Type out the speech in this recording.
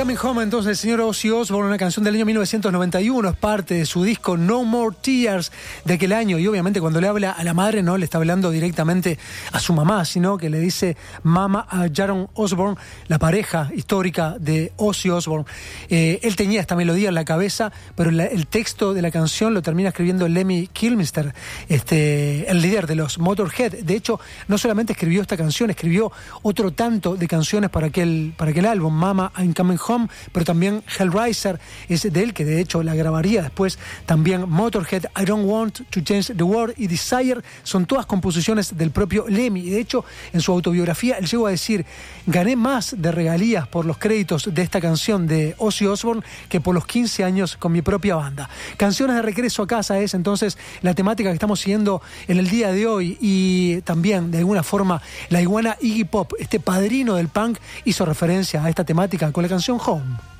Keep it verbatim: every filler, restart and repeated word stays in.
Coming Home, entonces, el señor Ozzy Osbourne, una canción del año mil novecientos noventa y uno, es parte de su disco No More Tears de aquel año, y obviamente cuando le habla a la madre no le está hablando directamente a su mamá, sino que le dice mama a Sharon Osbourne, la pareja histórica de Ozzy Osbourne. Eh, él tenía esta melodía en la cabeza, pero la, el texto de la canción lo termina escribiendo Lemmy Kilmister, este, el líder de los Motorhead. De hecho, no solamente escribió esta canción, escribió otro tanto de canciones para aquel, para aquel álbum, Mama I'm Coming Home, pero también Hellraiser es de él, que de hecho la grabaría después también Motorhead. I Don't Want to Change the World y Desire son todas composiciones del propio Lemmy, y de hecho en su autobiografía él llegó a decir: gané más de regalías por los créditos de esta canción de Ozzy Osbourne que por los quince años con mi propia banda. Canciones de regreso a casa es entonces la temática que estamos siguiendo en el día de hoy, y también de alguna forma la iguana Iggy Pop, este padrino del punk, hizo referencia a esta temática con la canción Home.